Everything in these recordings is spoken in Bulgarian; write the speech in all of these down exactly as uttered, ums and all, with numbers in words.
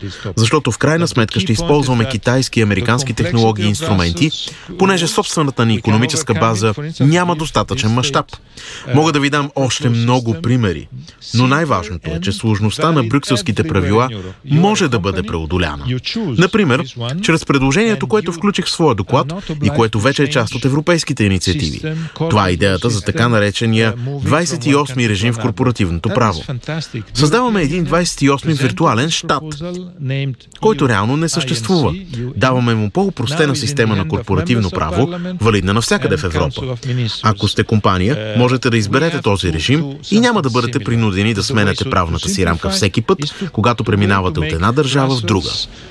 защото в крайна сметка ще използваме китайски и американски технологии и инструменти, понеже собствената ни икономическа база няма достатъчен мащаб. Мога да ви дам още много примери, но най-важното е, че сложността на брюкселските правила може да бъде преодоляна. Например, чрез предложението, което включих в своя доклад и което вече е част от европейските инициативи. Това е идеята за така наречения двадесет и осми режим в корпоративното право. Създаваме един двадесет и осми виртуален щат, който реално не съществува. Даваме му по-опростена система на корпоративно право, валидна навсякъде в Европа. Ако сте компания, можете да изберете този режим и няма да бъдете принудени да сменяте правната си рамка всеки път, когато преминавате от една държава в друга.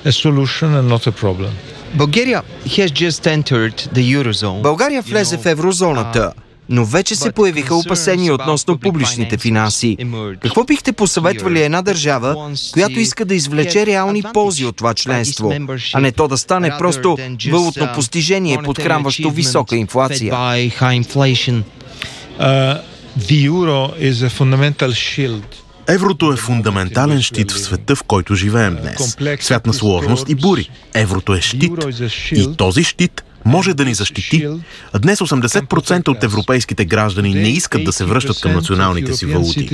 България влезе в еврозоната, но вече се появиха опасения относно публичните финанси. Какво бихте посъветвали една държава, която иска да извлече реални ползи от това членство, а не то да стане просто валутно постижение, подхранващо висока инфлация? Еврото е фундаментален щит в света, в който живеем днес. Свят на сложност и бури. Еврото е щит. И този щит може да ни защити. Днес осемдесет процента от европейските граждани не искат да се връщат към националните си валути.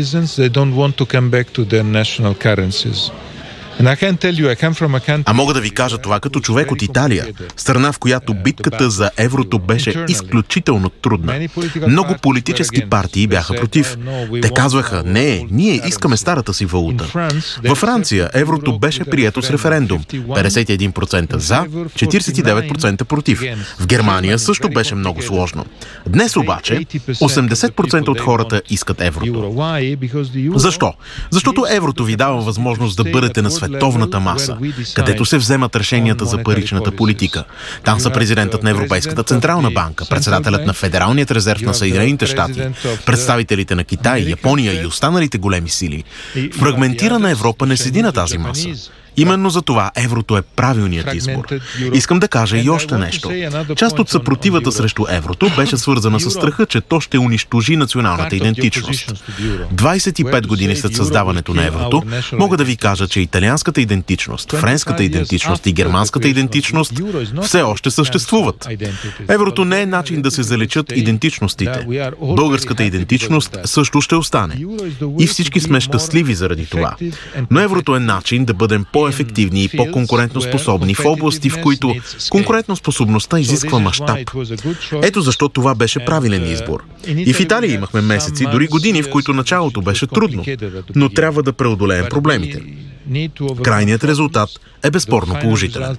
А мога да ви кажа това като човек от Италия, страна, в която битката за еврото беше изключително трудна. Много политически партии бяха против. Те казваха, не, ние искаме старата си валута. Във Франция еврото беше прието с референдум. петдесет и един процента за, четиридесет и девет процента против. В Германия също беше много сложно. Днес обаче осемдесет процента от хората искат еврото. Защо? Защото еврото ви дава възможност да бъдете на световната маса, където се вземат решенията за паричната политика. Там са президентът на Европейската централна банка, председателят на Федералният резерв на Съединените щати, представителите на Китай, Япония и останалите големи сили. Фрагментирана Европа не седи на тази маса. Именно за това еврото е правилният избор. Искам да кажа и още нещо. Част от съпротивата срещу еврото беше свързана с страха, че то ще унищожи националната идентичност. двадесет и пет години след създаването на еврото, мога да ви кажа, че италианската идентичност, френската идентичност и германската идентичност все още съществуват. Еврото не е начин да се заличат идентичностите. Българската идентичност също ще остане. И всички сме щастливи заради това. Но еврото е начин да бъдем по-ефективни и по-конкурентоспособни в области, в които конкурентоспособността изисква мащаб. Ето защо това беше правилен избор. И в Италия имахме месеци, дори години, в които началото беше трудно, но трябва да преодолеем проблемите. Крайният резултат е безспорно положителен.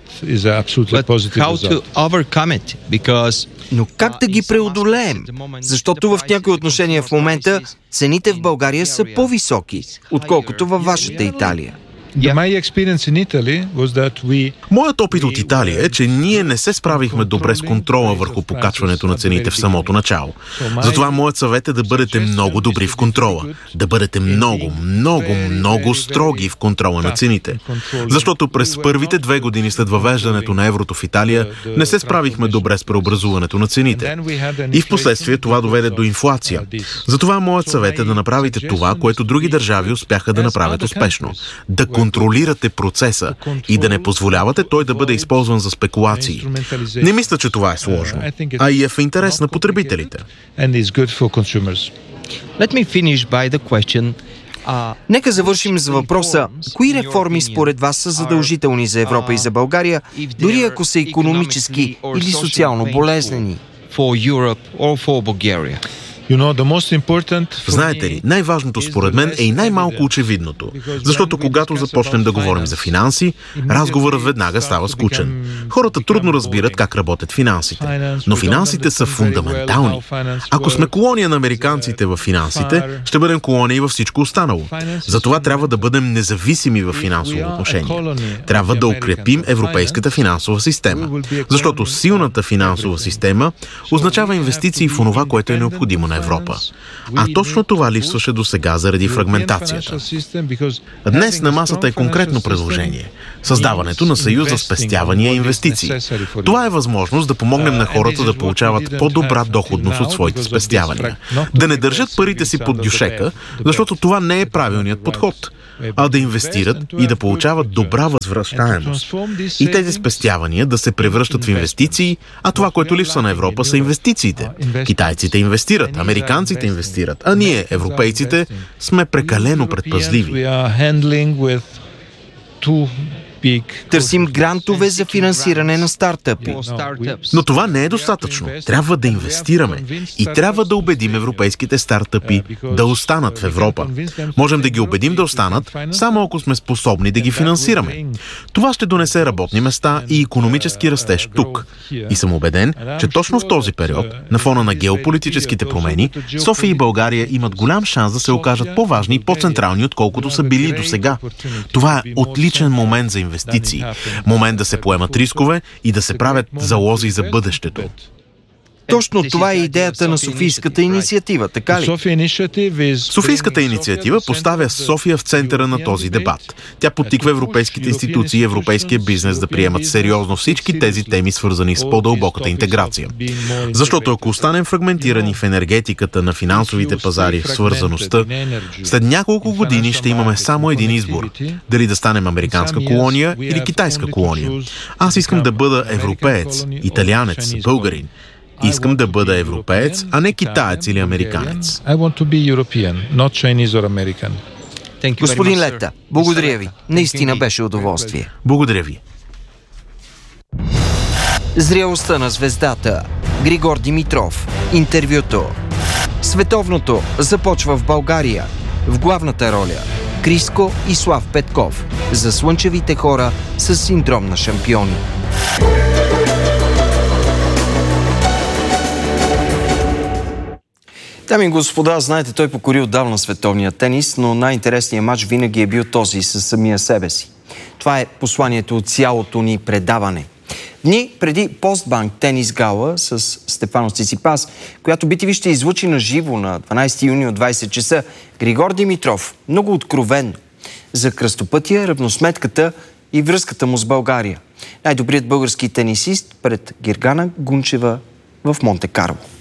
Но как да ги преодолеем? Защото в някои отношения в момента цените в България са по-високи, отколкото във вашата Италия. Моят опит от Италия е, че ние не се справихме добре с контрола върху покачването на цените в самото начало. Затова моят съвет е да бъдете много добри в контрола. Да бъдете много, много, много строги в контрола на цените. Защото през първите две години след въвеждането на еврото в Италия не се справихме добре с преобразуването на цените. И в последствие това доведе до инфлация. Затова моят съвет е да направите това, което други държави успяха да направят успешно. Да контролирате процеса и да не позволявате той да бъде използван за спекулации. Не мисля, че това е сложно, а и е в интерес на потребителите. Нека завършим с въпроса, кои реформи според вас са задължителни за Европа и за България, дори ако са икономически или социално болезнени? Знаете ли, най-важното според мен е и най-малко очевидното. Защото когато започнем да говорим за финанси, разговорът веднага става скучен. Хората трудно разбират как работят финансите. Но финансите са фундаментални. Ако сме колония на американците в финансите, ще бъдем колония и във всичко останало. Затова трябва да бъдем независими в финансово отношение. Трябва да укрепим европейската финансова система. Защото силната финансова система означава инвестиции в онова, което е необходимо на Европа. А точно това липсваше до сега заради фрагментацията. Днес на масата е конкретно предложение – създаването на съюз за спестявания и инвестиции. Това е възможност да помогнем на хората да получават по-добра доходност от своите спестявания. Да не държат парите си под дюшека, защото това не е правилният подход, а да инвестират и да получават добра възвръщаемост. И тези спестявания да се превръщат в инвестиции, а това, което липсва на Европа, са инвестициите. Китайците инвестират, американците инвестират, а ние, европейците, сме прекалено предпазливи. Търсим грантове за финансиране на стартъпи. Но това не е достатъчно. Трябва да инвестираме и трябва да убедим европейските стартъпи да останат в Европа. Можем да ги убедим да останат, само ако сме способни да ги финансираме. Това ще донесе работни места и икономически растеж тук. И съм убеден, че точно в този период, на фона на геополитическите промени, София и България имат голям шанс да се окажат по-важни и по-централни, отколкото са били досега. Това е отличен момент за инвестиции. Момент да се поемат рискове и да се правят залози за бъдещето. Точно това е идеята на Софийската инициатива, така ли? Софийската инициатива поставя София в центъра на този дебат. Тя подтиква европейските институции и европейския бизнес да приемат сериозно всички тези теми, свързани с по-дълбоката интеграция. Защото ако останем фрагментирани в енергетиката, на финансовите пазари, в свързаността, след няколко години ще имаме само един избор. Дали да станем американска колония или китайска колония. Аз искам да бъда европеец, италианец, българин. Искам да бъда европеец, а не китаец или американец. Господин Лета, благодаря ви. Наистина беше удоволствие. Благодаря ви. Зрелостта на звездата. Григор Димитров. Интервюто. Световното започва в България. В главната роля Криско и Слав Петков. За слънчевите хора с синдром на шампиони. Дами и господа, знаете, той покори отдавна световния тенис, но най-интересният матч винаги е бил този със самия себе си. Това е посланието от цялото ни предаване. Дни преди Постбанк тенис гала с Стефано Циципас, която би ти ви ще излучи на живо на дванайсети юни от двайсет часа, Григор Димитров много откровенно за кръстопътя, равносметката и връзката му с България. Най-добрият български тенисист пред Гергана Гунчева в Монте Карло.